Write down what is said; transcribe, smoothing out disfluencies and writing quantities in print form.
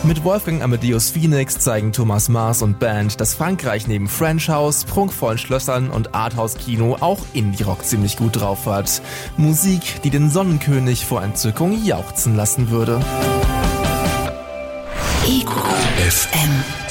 Mit Wolfgang Amadeus Phoenix zeigen Thomas Mars und Band, dass Frankreich neben French House, prunkvollen Schlössern und Arthouse-Kino auch Indie-Rock ziemlich gut drauf hat. Musik, die den Sonnenkönig vor Entzückung jauchzen lassen würde. EcoFM